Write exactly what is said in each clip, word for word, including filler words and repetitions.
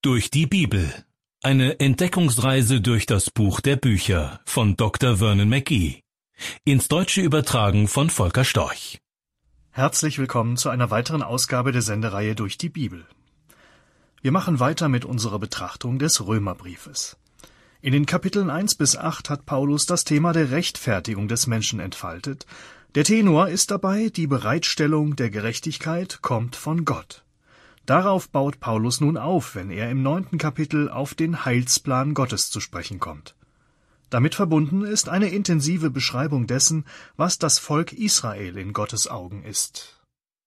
Durch die Bibel. Eine Entdeckungsreise durch das Buch der Bücher von Doktor Vernon McGee. Ins Deutsche übertragen von Volker Storch. Herzlich willkommen zu einer weiteren Ausgabe der Sendereihe Durch die Bibel. Wir machen weiter mit unserer Betrachtung des Römerbriefes. In den Kapiteln eins bis acht hat Paulus das Thema der Rechtfertigung des Menschen entfaltet. Der Tenor ist dabei, die Bereitstellung der Gerechtigkeit kommt von Gott. Darauf baut Paulus nun auf, wenn er im neunten Kapitel auf den Heilsplan Gottes zu sprechen kommt. Damit verbunden ist eine intensive Beschreibung dessen, was das Volk Israel in Gottes Augen ist.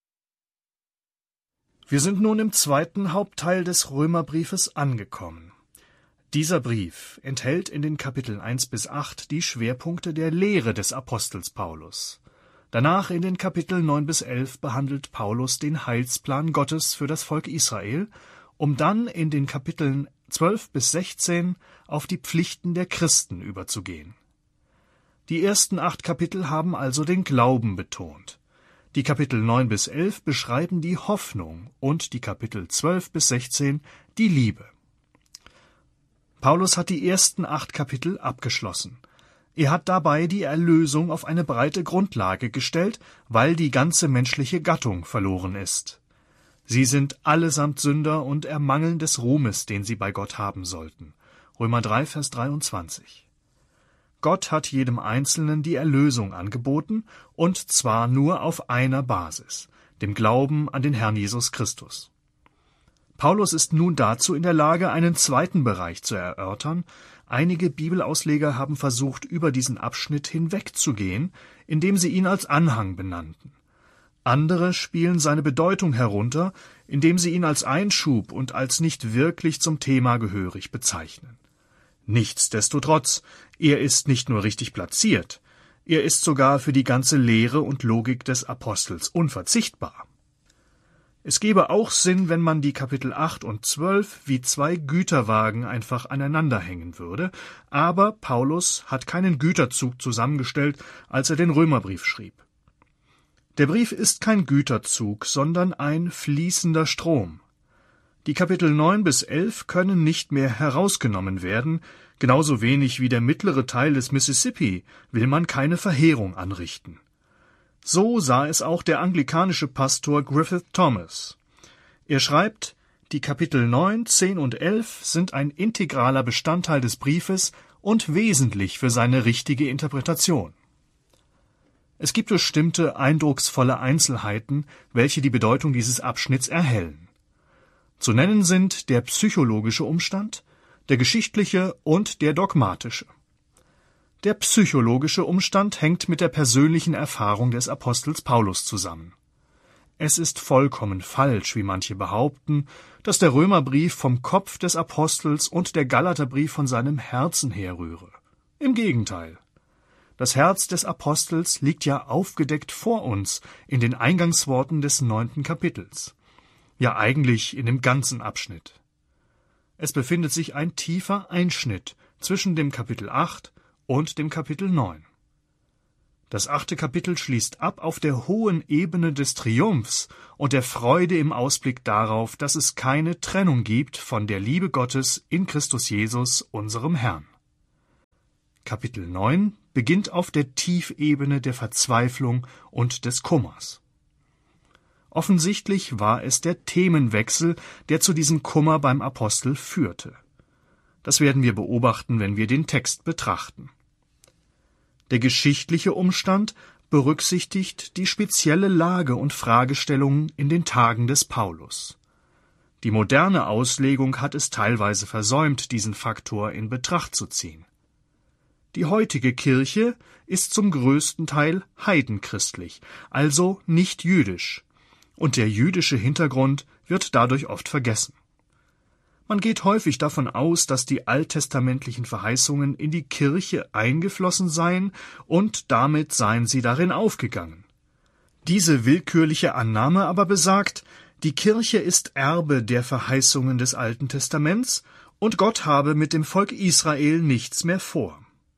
Wir sind nun im zweiten Hauptteil des Römerbriefes angekommen. Dieser Brief enthält in den Kapiteln eins bis acht die Schwerpunkte der Lehre des Apostels Paulus. Danach in den Kapiteln neun bis elf behandelt Paulus den Heilsplan Gottes für das Volk Israel, um dann in den Kapiteln zwölf bis sechzehn auf die Pflichten der Christen überzugehen. Die ersten acht Kapitel haben also den Glauben betont. Die Kapitel neun bis elf beschreiben die Hoffnung und die Kapitel zwölf bis sechzehn die Liebe. Paulus hat die ersten acht Kapitel abgeschlossen. Er hat dabei die Erlösung auf eine breite Grundlage gestellt, weil die ganze menschliche Gattung verloren ist. Sie sind allesamt Sünder und ermangeln des Ruhmes, den sie bei Gott haben sollten. Römer drei, Vers dreiundzwanzig. Gott hat jedem Einzelnen die Erlösung angeboten, und zwar nur auf einer Basis, dem Glauben an den Herrn Jesus Christus. Paulus ist nun dazu in der Lage, einen zweiten Bereich zu erörtern. Einige Bibelausleger haben versucht, über diesen Abschnitt hinwegzugehen, indem sie ihn als Anhang benannten. Andere spielen seine Bedeutung herunter, indem sie ihn als Einschub und als nicht wirklich zum Thema gehörig bezeichnen. Nichtsdestotrotz, er ist nicht nur richtig platziert, er ist sogar für die ganze Lehre und Logik des Apostels unverzichtbar. Es gäbe auch Sinn, wenn man die Kapitel acht und zwölf wie zwei Güterwagen einfach aneinander hängen würde, aber Paulus hat keinen Güterzug zusammengestellt, als er den Römerbrief schrieb. Der Brief ist kein Güterzug, sondern ein fließender Strom. Die Kapitel neun bis elf können nicht mehr herausgenommen werden, genauso wenig wie der mittlere Teil des Mississippi will man keine Verheerung anrichten. So sah es auch der anglikanische Pastor Griffith Thomas. Er schreibt, die Kapitel neun, zehn und elf sind ein integraler Bestandteil des Briefes und wesentlich für seine richtige Interpretation. Es gibt bestimmte eindrucksvolle Einzelheiten, welche die Bedeutung dieses Abschnitts erhellen. Zu nennen sind der psychologische Umstand, der geschichtliche und der dogmatische. Der psychologische Umstand hängt mit der persönlichen Erfahrung des Apostels Paulus zusammen. Es ist vollkommen falsch, wie manche behaupten, dass der Römerbrief vom Kopf des Apostels und der Galaterbrief von seinem Herzen herrühre. Im Gegenteil. Das Herz des Apostels liegt ja aufgedeckt vor uns in den Eingangsworten des neunten Kapitels. Ja, eigentlich in dem ganzen Abschnitt. Es befindet sich ein tiefer Einschnitt zwischen dem Kapitel acht und dem Kapitel neun. Das achte Kapitel schließt ab auf der hohen Ebene des Triumphs und der Freude im Ausblick darauf, dass es keine Trennung gibt von der Liebe Gottes in Christus Jesus, unserem Herrn. Kapitel neun beginnt auf der Tiefebene der Verzweiflung und des Kummers. Offensichtlich war es der Themenwechsel, der zu diesem Kummer beim Apostel führte. Das werden wir beobachten, wenn wir den Text betrachten. Der geschichtliche Umstand berücksichtigt die spezielle Lage und Fragestellungen in den Tagen des Paulus. Die moderne Auslegung hat es teilweise versäumt, diesen Faktor in Betracht zu ziehen. Die heutige Kirche ist zum größten Teil heidenchristlich, also nicht jüdisch, und der jüdische Hintergrund wird dadurch oft vergessen. Man geht häufig davon aus, dass die alttestamentlichen Verheißungen in die Kirche eingeflossen seien und damit seien sie darin aufgegangen. Diese willkürliche Annahme aber besagt, die Kirche ist Erbe der Verheißungen des Alten Testaments und Gott habe mit dem Volk Israel nichts mehr vor.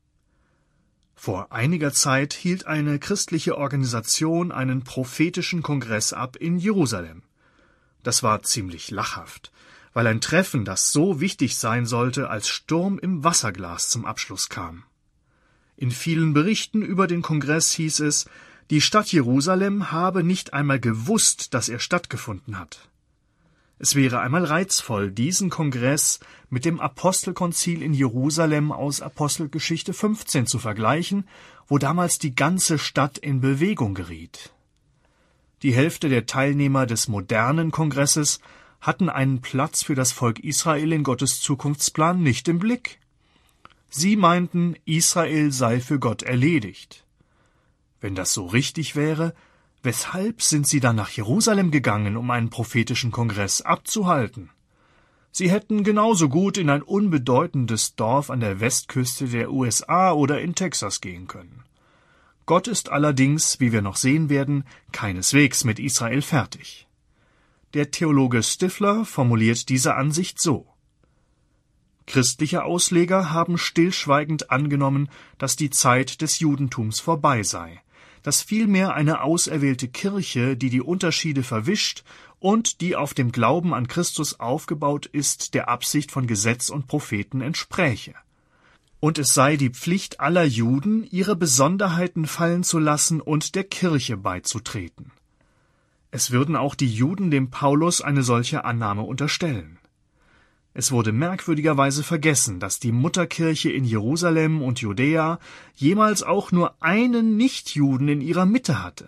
Vor einiger Zeit hielt eine christliche Organisation einen prophetischen Kongress ab in Jerusalem. Das war ziemlich lachhaft, weil ein Treffen, das so wichtig sein sollte, als Sturm im Wasserglas zum Abschluss kam. In vielen Berichten über den Kongress hieß es, die Stadt Jerusalem habe nicht einmal gewusst, dass er stattgefunden hat. Es wäre einmal reizvoll, diesen Kongress mit dem Apostelkonzil in Jerusalem aus Apostelgeschichte fünfzehn zu vergleichen, wo damals die ganze Stadt in Bewegung geriet. Die Hälfte der Teilnehmer des modernen Kongresses hatten einen Platz für das Volk Israel in Gottes Zukunftsplan nicht im Blick. Sie meinten, Israel sei für Gott erledigt. Wenn das so richtig wäre, weshalb sind sie dann nach Jerusalem gegangen, um einen prophetischen Kongress abzuhalten? Sie hätten genauso gut in ein unbedeutendes Dorf an der Westküste der U S A oder in Texas gehen können. Gott ist allerdings, wie wir noch sehen werden, keineswegs mit Israel fertig. Der Theologe Stifler formuliert diese Ansicht so: Christliche Ausleger haben stillschweigend angenommen, dass die Zeit des Judentums vorbei sei, dass vielmehr eine auserwählte Kirche, die die Unterschiede verwischt und die auf dem Glauben an Christus aufgebaut ist, der Absicht von Gesetz und Propheten entspräche. Und es sei die Pflicht aller Juden, ihre Besonderheiten fallen zu lassen und der Kirche beizutreten. Es würden auch die Juden dem Paulus eine solche Annahme unterstellen. Es wurde merkwürdigerweise vergessen, dass die Mutterkirche in Jerusalem und Judäa jemals auch nur einen Nichtjuden in ihrer Mitte hatte.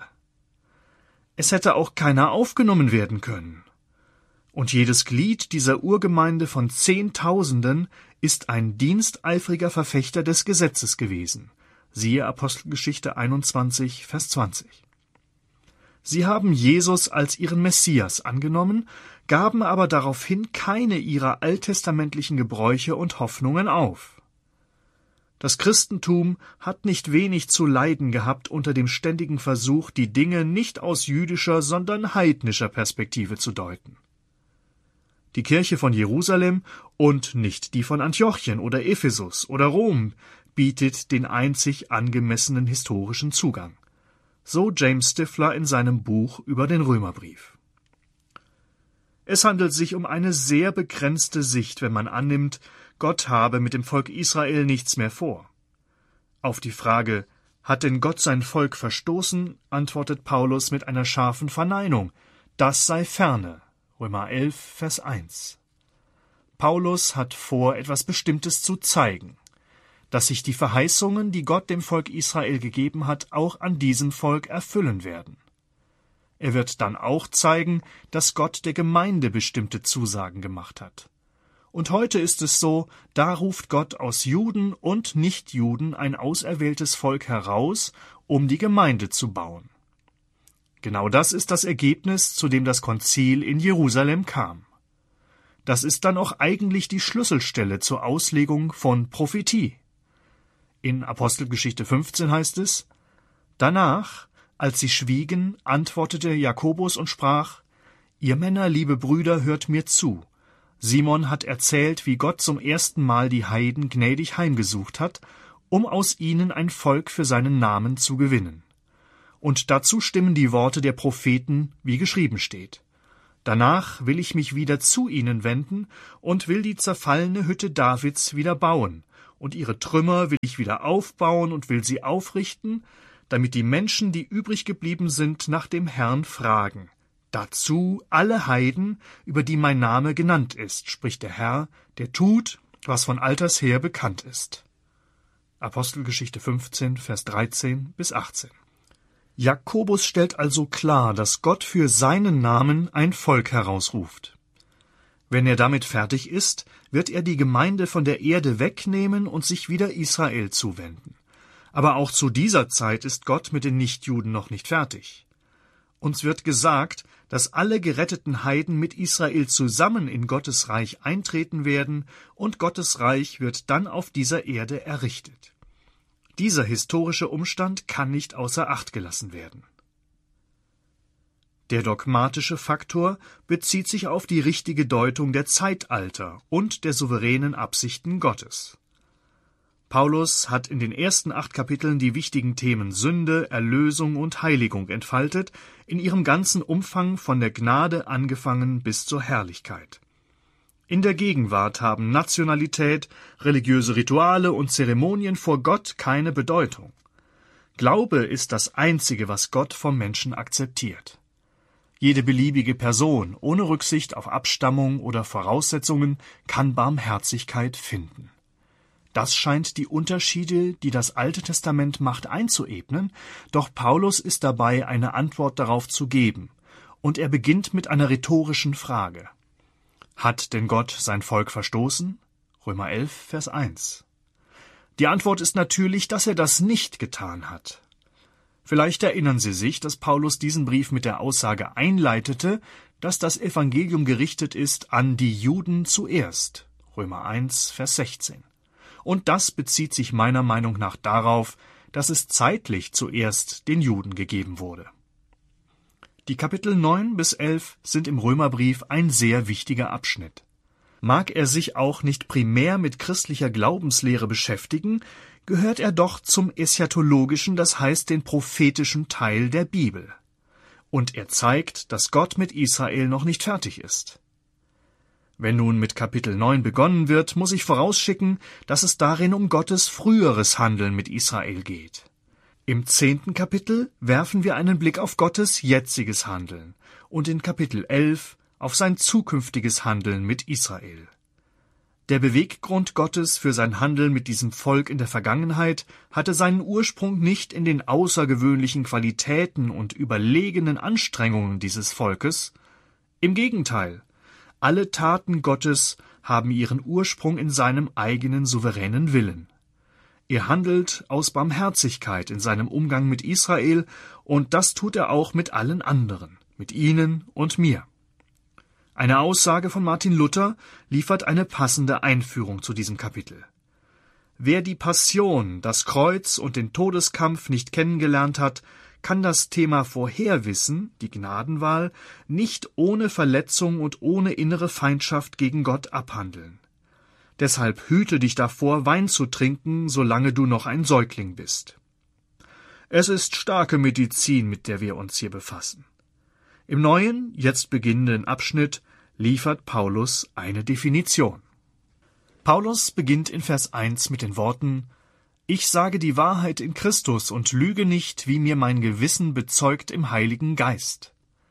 Es hätte auch keiner aufgenommen werden können. Und jedes Glied dieser Urgemeinde von Zehntausenden ist ein diensteifriger Verfechter des Gesetzes gewesen. Siehe Apostelgeschichte einundzwanzig, Vers zwanzig. Sie haben Jesus als ihren Messias angenommen, gaben aber daraufhin keine ihrer alttestamentlichen Gebräuche und Hoffnungen auf. Das Christentum hat nicht wenig zu leiden gehabt unter dem ständigen Versuch, die Dinge nicht aus jüdischer, sondern heidnischer Perspektive zu deuten. Die Kirche von Jerusalem und nicht die von Antiochien oder Ephesus oder Rom bietet den einzig angemessenen historischen Zugang. So James Stifler in seinem Buch über den Römerbrief. Es handelt sich um eine sehr begrenzte Sicht, wenn man annimmt, Gott habe mit dem Volk Israel nichts mehr vor. Auf die Frage, hat denn Gott sein Volk verstoßen, antwortet Paulus mit einer scharfen Verneinung, das sei ferne. Römer elf, Vers eins. Paulus hat vor, etwas Bestimmtes zu zeigen, dass sich die Verheißungen, die Gott dem Volk Israel gegeben hat, auch an diesem Volk erfüllen werden. Er wird dann auch zeigen, dass Gott der Gemeinde bestimmte Zusagen gemacht hat. Und heute ist es so, da ruft Gott aus Juden und Nichtjuden ein auserwähltes Volk heraus, um die Gemeinde zu bauen. Genau das ist das Ergebnis, zu dem das Konzil in Jerusalem kam. Das ist dann auch eigentlich die Schlüsselstelle zur Auslegung von Prophetie. In Apostelgeschichte fünfzehn heißt es: Danach, als sie schwiegen, antwortete Jakobus und sprach: Ihr Männer, liebe Brüder, hört mir zu. Simon hat erzählt, wie Gott zum ersten Mal die Heiden gnädig heimgesucht hat, um aus ihnen ein Volk für seinen Namen zu gewinnen. Und dazu stimmen die Worte der Propheten, wie geschrieben steht: Danach will ich mich wieder zu ihnen wenden und will die zerfallene Hütte Davids wieder bauen, und ihre Trümmer will ich wieder aufbauen und will sie aufrichten, damit die Menschen, die übrig geblieben sind, nach dem Herrn fragen. Dazu alle Heiden, über die mein Name genannt ist, spricht der Herr, der tut, was von alters her bekannt ist. Apostelgeschichte fünfzehn, Vers dreizehn bis achtzehn. Jakobus stellt also klar, dass Gott für seinen Namen ein Volk herausruft. Wenn er damit fertig ist, wird er die Gemeinde von der Erde wegnehmen und sich wieder Israel zuwenden. Aber auch zu dieser Zeit ist Gott mit den Nichtjuden noch nicht fertig. Uns wird gesagt, dass alle geretteten Heiden mit Israel zusammen in Gottes Reich eintreten werden, und Gottes Reich wird dann auf dieser Erde errichtet. Dieser historische Umstand kann nicht außer Acht gelassen werden. Der dogmatische Faktor bezieht sich auf die richtige Deutung der Zeitalter und der souveränen Absichten Gottes. Paulus hat in den ersten acht Kapiteln die wichtigen Themen Sünde, Erlösung und Heiligung entfaltet, in ihrem ganzen Umfang von der Gnade angefangen bis zur Herrlichkeit. In der Gegenwart haben Nationalität, religiöse Rituale und Zeremonien vor Gott keine Bedeutung. Glaube ist das Einzige, was Gott vom Menschen akzeptiert. Jede beliebige Person, ohne Rücksicht auf Abstammung oder Voraussetzungen, kann Barmherzigkeit finden. Das scheint die Unterschiede, die das Alte Testament macht, einzuebnen, doch Paulus ist dabei, eine Antwort darauf zu geben, und er beginnt mit einer rhetorischen Frage. Hat denn Gott sein Volk verstoßen? Römer elf, Vers eins. Die Antwort ist natürlich, dass er das nicht getan hat. Vielleicht erinnern Sie sich, dass Paulus diesen Brief mit der Aussage einleitete, dass das Evangelium gerichtet ist an die Juden zuerst. Römer eins, Vers sechzehn. Und das bezieht sich meiner Meinung nach darauf, dass es zeitlich zuerst den Juden gegeben wurde. Die Kapitel neun bis elf sind im Römerbrief ein sehr wichtiger Abschnitt. Mag er sich auch nicht primär mit christlicher Glaubenslehre beschäftigen, gehört er doch zum eschatologischen, das heißt den prophetischen Teil der Bibel. Und er zeigt, dass Gott mit Israel noch nicht fertig ist. Wenn nun mit Kapitel neun begonnen wird, muss ich vorausschicken, dass es darin um Gottes früheres Handeln mit Israel geht. Im zehnten Kapitel werfen wir einen Blick auf Gottes jetziges Handeln und in Kapitel elf auf sein zukünftiges Handeln mit Israel. Der Beweggrund Gottes für sein Handeln mit diesem Volk in der Vergangenheit hatte seinen Ursprung nicht in den außergewöhnlichen Qualitäten und überlegenen Anstrengungen dieses Volkes. Im Gegenteil, alle Taten Gottes haben ihren Ursprung in seinem eigenen souveränen Willen. Er handelt aus Barmherzigkeit in seinem Umgang mit Israel, und das tut er auch mit allen anderen, mit Ihnen und mir. Eine Aussage von Martin Luther liefert eine passende Einführung zu diesem Kapitel. Wer die Passion, das Kreuz und den Todeskampf nicht kennengelernt hat, kann das Thema Vorherwissen, die Gnadenwahl, nicht ohne Verletzung und ohne innere Feindschaft gegen Gott abhandeln. Deshalb hüte dich davor, Wein zu trinken, solange du noch ein Säugling bist. Es ist starke Medizin, mit der wir uns hier befassen. Im neuen, jetzt beginnenden Abschnitt liefert Paulus eine Definition. Paulus beginnt in Vers eins mit den Worten: Ich sage die Wahrheit in Christus und lüge nicht, wie mir mein Gewissen bezeugt im Heiligen Geist.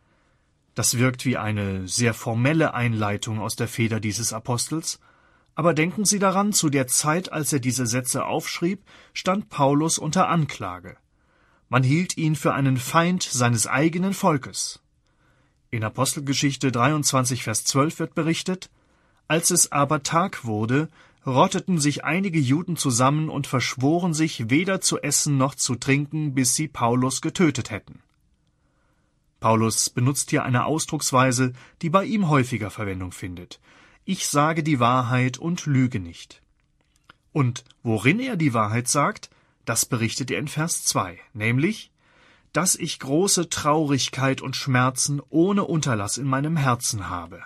Das wirkt wie eine sehr formelle Einleitung aus der Feder dieses Apostels, aber denken Sie daran, zu der Zeit, als er diese Sätze aufschrieb, stand Paulus unter Anklage. Man hielt ihn für einen Feind seines eigenen Volkes. In Apostelgeschichte dreiundzwanzig, Vers zwölf wird berichtet: Als es aber Tag wurde, rotteten sich einige Juden zusammen und verschworen sich, weder zu essen noch zu trinken, bis sie Paulus getötet hätten. Paulus benutzt hier eine Ausdrucksweise, die bei ihm häufiger Verwendung findet. Ich sage die Wahrheit und lüge nicht. Und worin er die Wahrheit sagt, das berichtet er in Vers zwei, nämlich, dass ich große Traurigkeit und Schmerzen ohne Unterlass in meinem Herzen habe.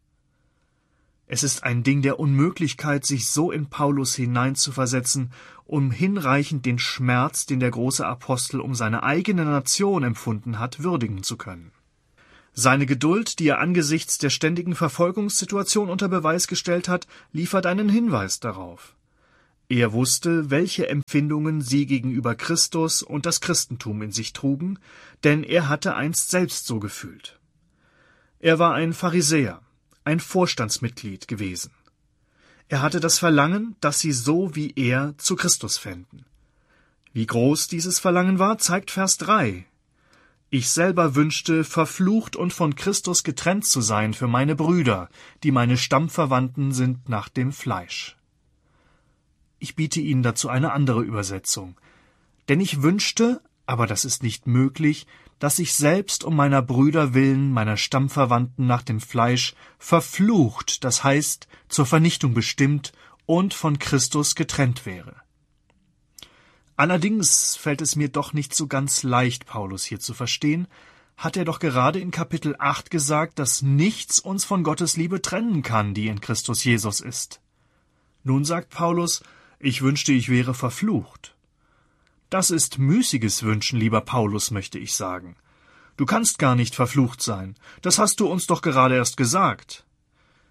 Es ist ein Ding der Unmöglichkeit, sich so in Paulus hineinzuversetzen, um hinreichend den Schmerz, den der große Apostel um seine eigene Nation empfunden hat, würdigen zu können. Seine Geduld, die er angesichts der ständigen Verfolgungssituation unter Beweis gestellt hat, liefert einen Hinweis darauf. Er wusste, welche Empfindungen sie gegenüber Christus und das Christentum in sich trugen, denn er hatte einst selbst so gefühlt. Er war ein Pharisäer, ein Vorstandsmitglied gewesen. Er hatte das Verlangen, dass sie so wie er zu Christus fänden. Wie groß dieses Verlangen war, zeigt Vers drei. Ich selber wünschte, verflucht und von Christus getrennt zu sein für meine Brüder, die meine Stammverwandten sind nach dem Fleisch. Ich biete Ihnen dazu eine andere Übersetzung. Denn ich wünschte, aber das ist nicht möglich, dass ich selbst um meiner Brüder willen, meiner Stammverwandten nach dem Fleisch, verflucht, das heißt, zur Vernichtung bestimmt und von Christus getrennt wäre. Allerdings fällt es mir doch nicht so ganz leicht, Paulus hier zu verstehen, hat er doch gerade in Kapitel acht gesagt, dass nichts uns von Gottes Liebe trennen kann, die in Christus Jesus ist. Nun sagt Paulus, ich wünschte, ich wäre verflucht. Das ist müßiges Wünschen, lieber Paulus, möchte ich sagen. Du kannst gar nicht verflucht sein, das hast du uns doch gerade erst gesagt.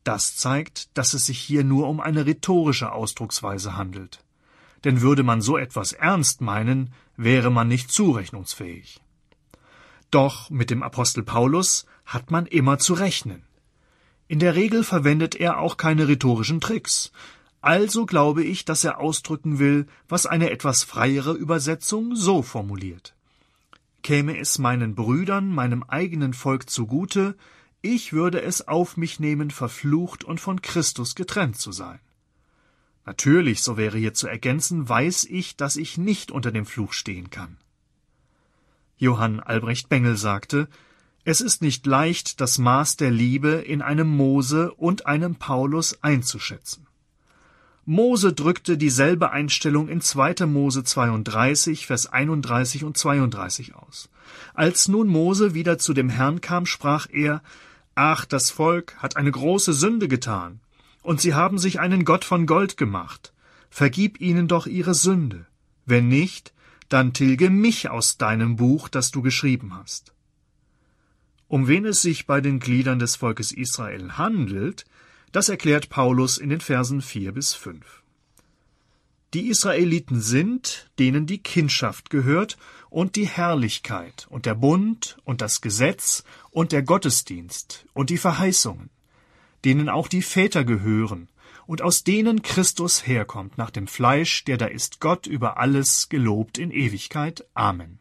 Das zeigt, dass es sich hier nur um eine rhetorische Ausdrucksweise handelt. Denn würde man so etwas ernst meinen, wäre man nicht zurechnungsfähig. Doch mit dem Apostel Paulus hat man immer zu rechnen. In der Regel verwendet er auch keine rhetorischen Tricks. Also glaube ich, dass er ausdrücken will, was eine etwas freiere Übersetzung so formuliert: Käme es meinen Brüdern, meinem eigenen Volk zugute, ich würde es auf mich nehmen, verflucht und von Christus getrennt zu sein. Natürlich, so wäre hier zu ergänzen, weiß ich, dass ich nicht unter dem Fluch stehen kann. Johann Albrecht Bengel sagte, es ist nicht leicht, das Maß der Liebe in einem Mose und einem Paulus einzuschätzen. Mose drückte dieselbe Einstellung in zweiter Mose zweiunddreißig, Vers einunddreißig und zweiunddreißig aus. Als nun Mose wieder zu dem Herrn kam, sprach er, »Ach, das Volk hat eine große Sünde getan, und sie haben sich einen Gott von Gold gemacht. Vergib ihnen doch ihre Sünde. Wenn nicht, dann tilge mich aus deinem Buch, das du geschrieben hast.« Um wen es sich bei den Gliedern des Volkes Israel handelt, das erklärt Paulus in den Versen vier bis fünf. Die Israeliten sind, denen die Kindschaft gehört und die Herrlichkeit und der Bund und das Gesetz und der Gottesdienst und die Verheißungen, denen auch die Väter gehören und aus denen Christus herkommt, nach dem Fleisch, der da ist Gott über alles, gelobt in Ewigkeit. Amen.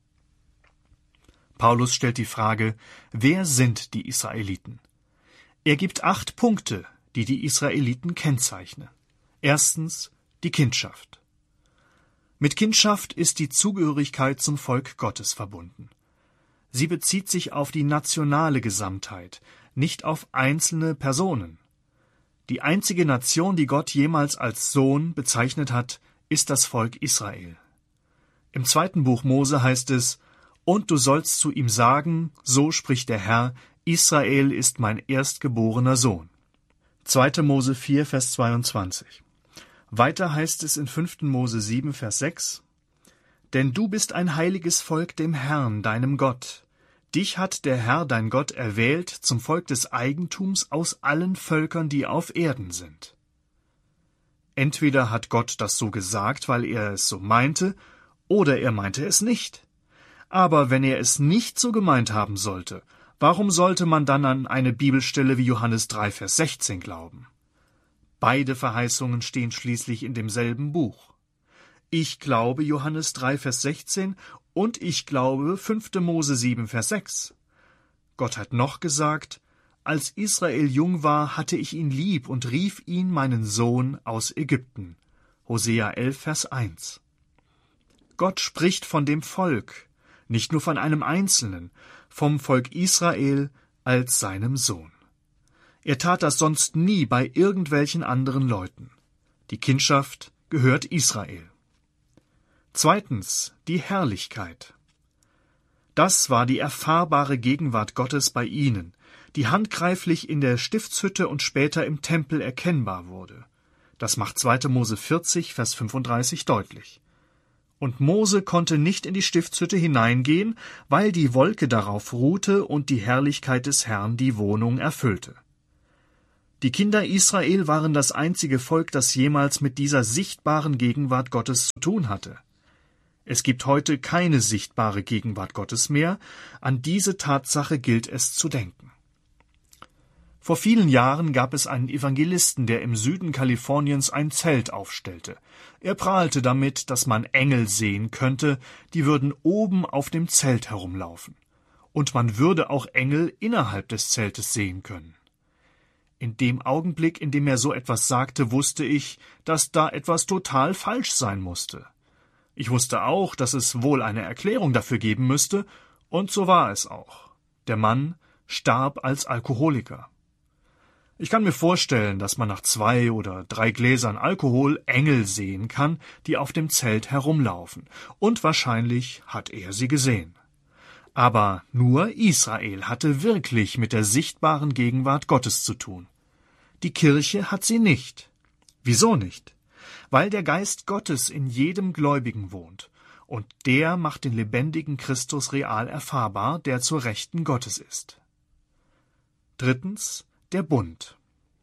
Paulus stellt die Frage, wer sind die Israeliten? Er gibt acht Punkte, die die Israeliten kennzeichnen. Erstens die Kindschaft. Mit Kindschaft ist die Zugehörigkeit zum Volk Gottes verbunden. Sie bezieht sich auf die nationale Gesamtheit, nicht auf einzelne Personen. Die einzige Nation, die Gott jemals als Sohn bezeichnet hat, ist das Volk Israel. Im zweiten Buch Mose heißt es, »Und du sollst zu ihm sagen, so spricht der Herr, Israel ist mein erstgeborener Sohn.« zweiter Mose vier, Vers zweiundzwanzig. Weiter heißt es in fünfter Mose sieben, Vers sechs, »Denn du bist ein heiliges Volk dem Herrn, deinem Gott. Dich hat der Herr, dein Gott, erwählt zum Volk des Eigentums aus allen Völkern, die auf Erden sind.« Entweder hat Gott das so gesagt, weil er es so meinte, oder er meinte es nicht. Aber wenn er es nicht so gemeint haben sollte, warum sollte man dann an eine Bibelstelle wie Johannes drei, Vers sechzehn glauben? Beide Verheißungen stehen schließlich in demselben Buch. Ich glaube Johannes drei, Vers sechzehn und ich glaube fünfter Mose sieben, Vers sechs. Gott hat noch gesagt, als Israel jung war, hatte ich ihn lieb und rief ihn meinen Sohn aus Ägypten. Hosea elf, Vers eins. Gott spricht von dem Volk, nicht nur von einem Einzelnen, vom Volk Israel als seinem Sohn. Er tat das sonst nie bei irgendwelchen anderen Leuten. Die Kindschaft gehört Israel. Zweitens, die Herrlichkeit. Das war die erfahrbare Gegenwart Gottes bei ihnen, die handgreiflich in der Stiftshütte und später im Tempel erkennbar wurde. Das macht zweiter Mose vierzig, Vers fünfunddreißig deutlich. Und Mose konnte nicht in die Stiftshütte hineingehen, weil die Wolke darauf ruhte und die Herrlichkeit des Herrn die Wohnung erfüllte. Die Kinder Israel waren das einzige Volk, das jemals mit dieser sichtbaren Gegenwart Gottes zu tun hatte. Es gibt heute keine sichtbare Gegenwart Gottes mehr, an diese Tatsache gilt es zu denken. Vor vielen Jahren gab es einen Evangelisten, der im Süden Kaliforniens ein Zelt aufstellte. Er prahlte damit, dass man Engel sehen könnte, die würden oben auf dem Zelt herumlaufen. Und man würde auch Engel innerhalb des Zeltes sehen können. In dem Augenblick, in dem er so etwas sagte, wusste ich, dass da etwas total falsch sein musste. Ich wusste auch, dass es wohl eine Erklärung dafür geben müsste, und so war es auch. Der Mann starb als Alkoholiker. Ich kann mir vorstellen, dass man nach zwei oder drei Gläsern Alkohol Engel sehen kann, die auf dem Zelt herumlaufen, und wahrscheinlich hat er sie gesehen. Aber nur Israel hatte wirklich mit der sichtbaren Gegenwart Gottes zu tun. Die Kirche hat sie nicht. Wieso nicht? Weil der Geist Gottes in jedem Gläubigen wohnt, und der macht den lebendigen Christus real erfahrbar, der zur Rechten Gottes ist. Drittens, der Bund.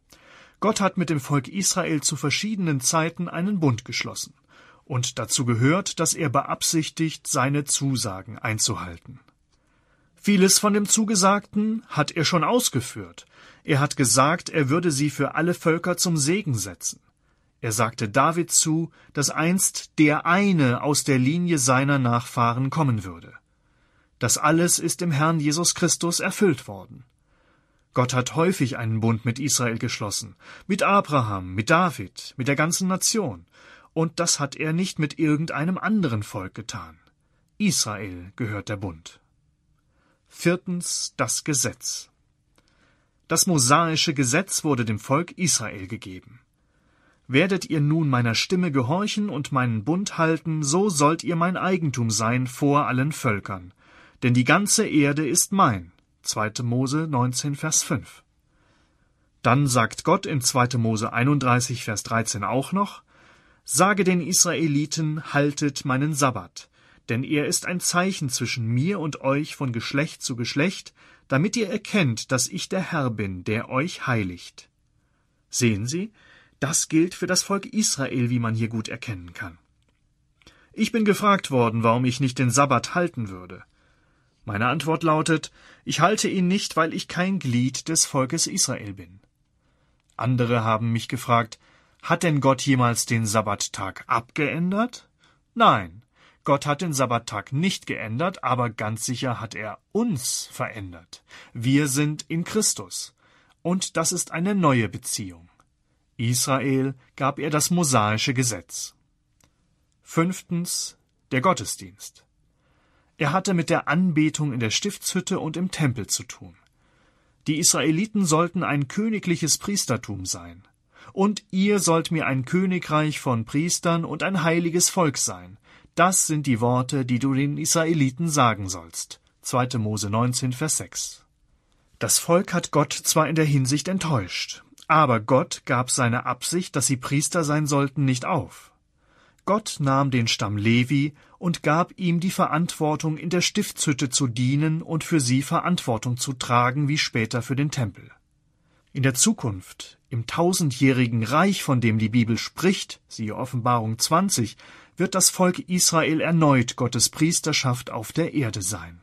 Gott hat mit dem Volk Israel zu verschiedenen Zeiten einen Bund geschlossen. Und dazu gehört, dass er beabsichtigt, seine Zusagen einzuhalten. Vieles von dem Zugesagten hat er schon ausgeführt. Er hat gesagt, er würde sie für alle Völker zum Segen setzen. Er sagte David zu, dass einst der eine aus der Linie seiner Nachfahren kommen würde. Das alles ist im Herrn Jesus Christus erfüllt worden. Gott hat häufig einen Bund mit Israel geschlossen, mit Abraham, mit David, mit der ganzen Nation. Und das hat er nicht mit irgendeinem anderen Volk getan. Israel gehört der Bund. Viertens, das Gesetz. Das mosaische Gesetz wurde dem Volk Israel gegeben. Werdet ihr nun meiner Stimme gehorchen und meinen Bund halten, so sollt ihr mein Eigentum sein vor allen Völkern. Denn die ganze Erde ist mein. zweite Mose neunzehn, Vers fünf. Dann sagt Gott in zweite Mose einunddreißig, Vers dreizehn auch noch: Sage den Israeliten, haltet meinen Sabbat, denn er ist ein Zeichen zwischen mir und euch von Geschlecht zu Geschlecht, damit ihr erkennt, dass ich der Herr bin, der euch heiligt. Sehen Sie, das gilt für das Volk Israel, wie man hier gut erkennen kann. Ich bin gefragt worden, warum ich nicht den Sabbat halten würde. Meine Antwort lautet: Ich halte ihn nicht, weil ich kein Glied des Volkes Israel bin. Andere haben mich gefragt: Hat denn Gott jemals den Sabbattag abgeändert? Nein, Gott hat den Sabbattag nicht geändert, aber ganz sicher hat er uns verändert. Wir sind in Christus. Und das ist eine neue Beziehung. Israel gab er das mosaische Gesetz. Fünftens, der Gottesdienst. Er hatte mit der Anbetung in der Stiftshütte und im Tempel zu tun. Die Israeliten sollten ein königliches Priestertum sein. Und ihr sollt mir ein Königreich von Priestern und ein heiliges Volk sein. Das sind die Worte, die du den Israeliten sagen sollst. zweite Mose neunzehn, Vers sechs. Das Volk hat Gott zwar in der Hinsicht enttäuscht, aber Gott gab seine Absicht, dass sie Priester sein sollten, nicht auf. Gott nahm den Stamm Levi und gab ihm die Verantwortung, in der Stiftshütte zu dienen und für sie Verantwortung zu tragen, wie später für den Tempel. In der Zukunft, im tausendjährigen Reich, von dem die Bibel spricht, siehe Offenbarung zwanzig, wird das Volk Israel erneut Gottes Priesterschaft auf der Erde sein.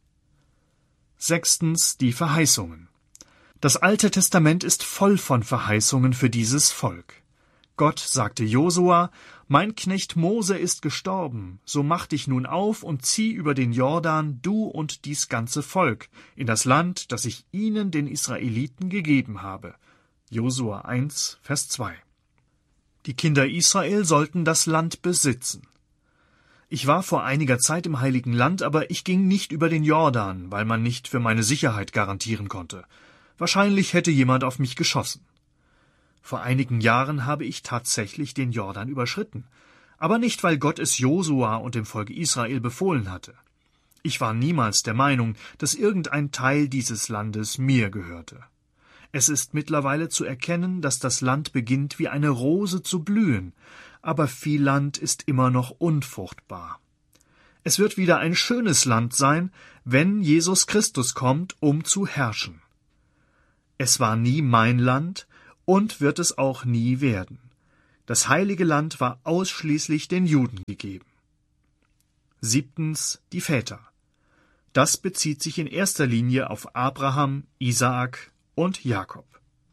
Sechstens, die Verheißungen. Das Alte Testament ist voll von Verheißungen für dieses Volk. Gott sagte Josua: Mein Knecht Mose ist gestorben, so mach dich nun auf und zieh über den Jordan, du und dies ganze Volk, in das Land, das ich ihnen, den Israeliten, gegeben habe. Josua eins, Vers zwei. Die Kinder Israel sollten das Land besitzen. Ich war vor einiger Zeit im Heiligen Land, aber ich ging nicht über den Jordan, weil man nicht für meine Sicherheit garantieren konnte. Wahrscheinlich hätte jemand auf mich geschossen. Vor einigen Jahren habe ich tatsächlich den Jordan überschritten, aber nicht, weil Gott es Josua und dem Volk Israel befohlen hatte. Ich war niemals der Meinung, dass irgendein Teil dieses Landes mir gehörte. Es ist mittlerweile zu erkennen, dass das Land beginnt, wie eine Rose zu blühen, aber viel Land ist immer noch unfruchtbar. Es wird wieder ein schönes Land sein, wenn Jesus Christus kommt, um zu herrschen. Es war nie mein Land und wird es auch nie werden. Das heilige Land war ausschließlich den Juden gegeben. Siebtens, die Väter. Das bezieht sich in erster Linie auf Abraham, Isaak und Jakob.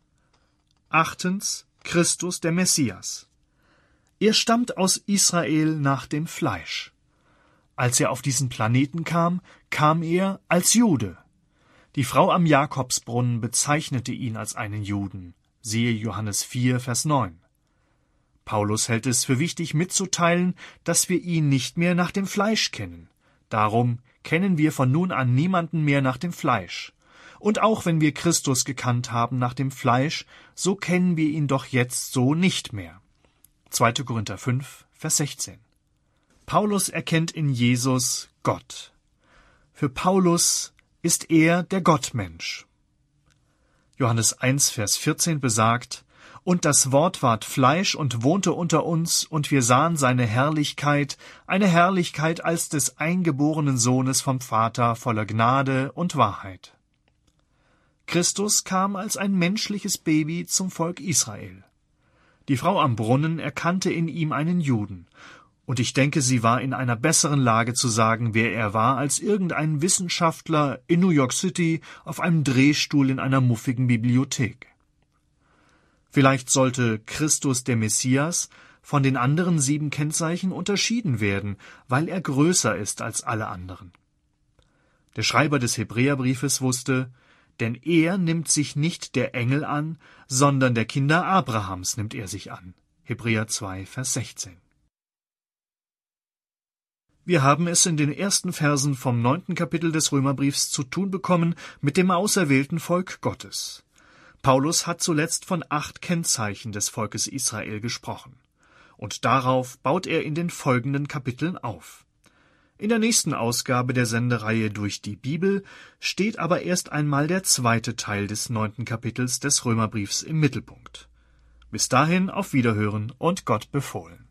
Achtens, Christus, der Messias. Er stammt aus Israel nach dem Fleisch. Als er auf diesen Planeten kam, kam er als Jude. Die Frau am Jakobsbrunnen bezeichnete ihn als einen Juden. Siehe Johannes vier, Vers neun. Paulus hält es für wichtig mitzuteilen, dass wir ihn nicht mehr nach dem Fleisch kennen. Darum kennen wir von nun an niemanden mehr nach dem Fleisch. Und auch wenn wir Christus gekannt haben nach dem Fleisch, so kennen wir ihn doch jetzt so nicht mehr. zweite Korinther fünf, Vers sechzehn. Paulus erkennt in Jesus Gott. Für Paulus ist er der Gottmensch. Johannes eins, Vers vierzehn besagt: Und das Wort ward Fleisch und wohnte unter uns, und wir sahen seine Herrlichkeit, eine Herrlichkeit als des eingeborenen Sohnes vom Vater, voller Gnade und Wahrheit. Christus kam als ein menschliches Baby zum Volk Israel. Die Frau am Brunnen erkannte in ihm einen Juden, und ich denke, sie war in einer besseren Lage zu sagen, wer er war, als irgendein Wissenschaftler in New York City auf einem Drehstuhl in einer muffigen Bibliothek. Vielleicht sollte Christus der Messias von den anderen sieben Kennzeichen unterschieden werden, weil er größer ist als alle anderen. Der Schreiber des Hebräerbriefes wusste, denn er nimmt sich nicht der Engel an, sondern der Kinder Abrahams nimmt er sich an. Hebräer zwei, Vers sechzehn. Wir haben es in den ersten Versen vom neunten Kapitel des Römerbriefs zu tun bekommen mit dem auserwählten Volk Gottes. Paulus hat zuletzt von acht Kennzeichen des Volkes Israel gesprochen. Und darauf baut er in den folgenden Kapiteln auf. In der nächsten Ausgabe der Sendereihe Durch die Bibel steht aber erst einmal der zweite Teil des neunten Kapitels des Römerbriefs im Mittelpunkt. Bis dahin auf Wiederhören und Gott befohlen.